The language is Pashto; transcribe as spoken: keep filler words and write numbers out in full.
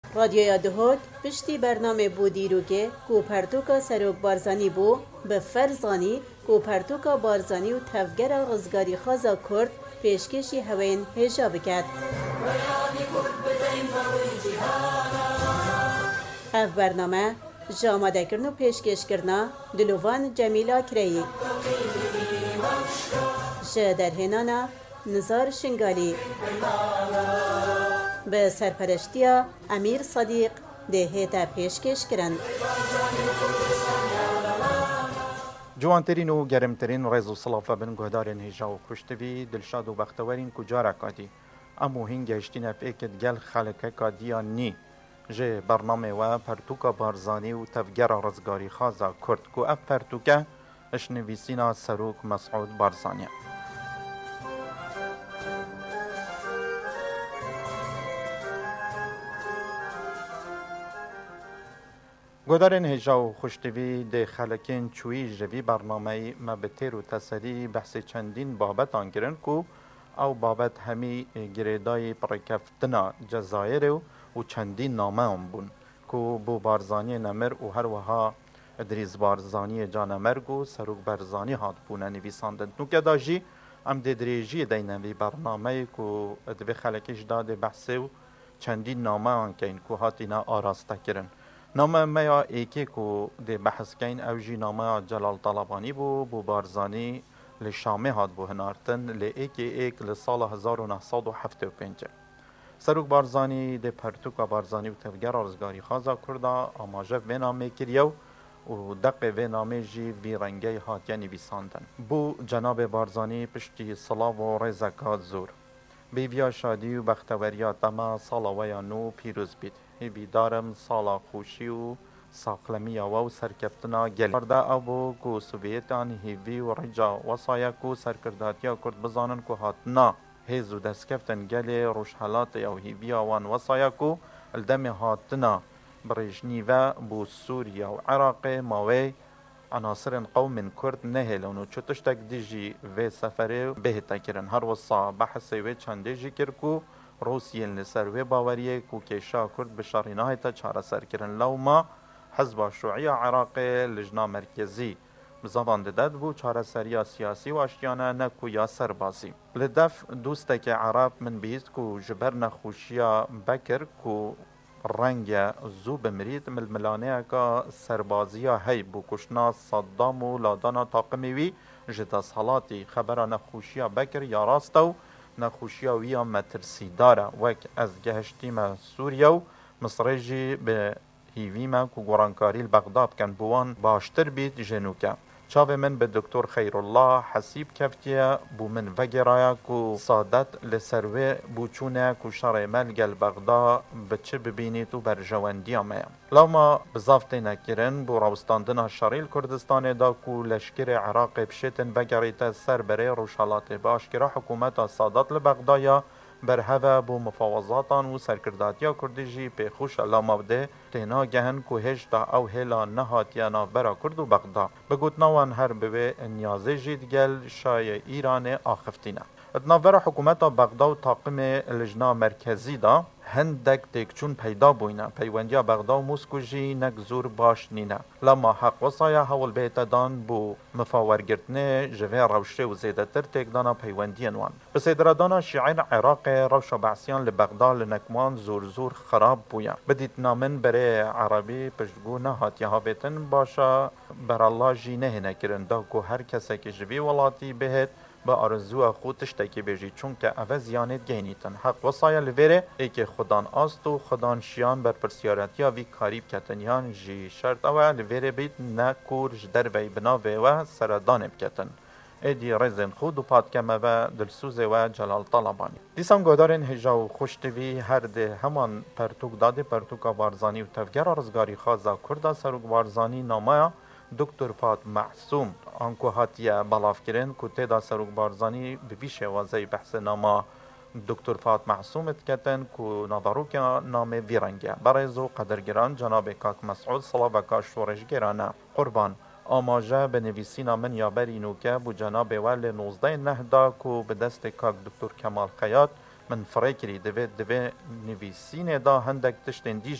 رادیویا دهوت پشتی برنامه بو دیروگه کو پرتوکا سروک بارزانی بو به فرزانی کو پرتوکا بارزانی و تفگر رزگاری خازا کرد پیشکشی هوین هجا بکد. اف برنامه جامده کرن و پیشکش کرنا دلوان جمیلا کری جه در هنانا نزار شنگالی به سرپرشتیا امیر صدیق دهیتا پیشکش کرن. جوانترین و گرمترین ریز و صلافه بن گهدارین هجا و خوشتوی دلشاد و بختوارین کجارا کادی امو هنگ اشتین فیکت گل خلکه کادیا نی جه برنامه و پرتوکا بارزانی و تفگر رزگاری خازا کرد کو اف پرتوکا اشنویسینا سروک مسعود بارزانی گودارن هجا و خوشتوی ده خلکین چوی جوی برنامه ما بتیر و تسری بحث چندین بابت آنگرن کو او بابت همی گریدای پرکفتنا جزایر و چندین نامه هم بون کو بو بارزانی نمر و هر وها ادریز بارزانی جانمرگ و سروک بارزانی هات بونه نویساندن نوکه دا جی ام ده دریجی دینوی برنامه کو دوی خلکش داده بحث و چندین نامه آنکین کو هاتینا آراسته کرن. نامه میا ایکی کو ده بحث کین او جی نامه جلال طلبانی بو بو بارزانی لشامه هات بو هنارتن لی ایکی ایک لسال هزار و نهصد و هفتاد و پنج. سروک بارزانی ده پرتوکا بارزانی و تفگر رزگاری خازا کردا آماجه و نامه کریو و دق و نامه جی وی رنگی هاتیا نویساندن. بو جناب بارزانی پشتی صلاح و رزکات زور. بیویا شادی و بختوریات اما سالا ویا نو پیروز بید. هیوی دارم سالا خوشی و ساقلمی و سرکفتنا گل کرده او بو کو سوویتان هیوی و رجا وصایا کو سرکرداتیا کرد بزانن کو هاتنا هیز و دستکفتن گل روشحالات او هیوی آوان وصایا کو الدم هاتنا برجنی و بو سوریا و عراق ماوی عناصر قوم کرد نهلون و چطشتک دیجی و سفره بهتا کرن هر وصا بحث و چنده جی کرکو روسیه لسر و باوریه کو کشا کرد بشاریناه تا چاره سر کرن لو ما حزب شوعی عراق لجنا مرکزی بزبان داد بو چاره سریا سیاسی و اشتیانه نکو یا سربازی لدف دوستک عرب من بیست کو جبر نخوشیا بکر کو رنگ زو بمرید ململانه که سربازیا هی بو کشنا صدام و لادانا طاقمیوی جدا صلاتی خبر نخوشیا بکر یا راستو نخوشیا ویا مترسی داره وک از گهشتیم سوریا و مصر جی به هیویما کو گورانکاری بغداد کن بوان باشتر بید جنوکا چاوه من به دکتر خیرالله حسیب کفتیه بو من وگرایا کو سادت لسروه بوچونه کو شر ملگل بغداد بچه ببینید و بر جواندی آمه لما بزافته نکرن بو راوستاندن شریل کردستان دا کو لشکر عراق بشتن وگریت سر بره روشالات باشکره حکومت سادت لبغدایا بر هوا بو مفاوضاتان و سرکرداتیا کردجی به خوش علامه بده تینا گهن کو هجدا او هلا نهاتیا نافبرا کرد و بغدا بگوت نوان هر بوه نیازه جید گل شای ایران آخفتینا اتنافبرا حکومت بغدا و طاقم لجنا مرکزی دا هندک تکچون پیدا بوینا پیوندیا بغدا و موسکو جی نک زور باش نینا لما حق وصایا حول بیت دان بو مفاورگرتنه جوه روشه و زیده تر تک دانا پیوندی نوان بسیدر دانا شیعین عراق روش بعثیان لبغدا لنکمان زور زور خراب بویا بدیت نامن بره عربی پشتگو نهات یها بیتن باشا بر الله جی نه نکرن دا کو هر کسی که جوی ولاتی بهت با آرزو خود تشتکی بیجی چون که اوه زیانت گینیتن حق وصایا لویره ای که خودان آست و خودان شیان بر پرسیارتیا وی کاریب کتنیان جی شرط اوه لویره بیت نکور جدر وی بناوه و سردان بکتن ایدی رزن خود و پادکمه و دلسوزه و جلال طلبانی دیسان گودارن هجا و خوشتوی هر ده همان پرتوک داده پرتوک بارزانی و تفگر رزگاری خوازا کرده سروک بارزانی نامه دکتر فات معصوم آنکو هاتیه بلاف کرن که تیدا سروک بارزانی بویشه وازه بحث نامه دکتر فات معصوم اتکتن که نظروک نامه ویرنگه برایزو قدرگران جناب کاک مسعود صلابکا شورشگرانه قربان آماجه به نویسینا من یابر اینوکه بو جناب ول نوزده نهدا که به دست کاک دکتر کمال خیاط من فریکری دوی دوی نویسین دا هندک تشتن دیج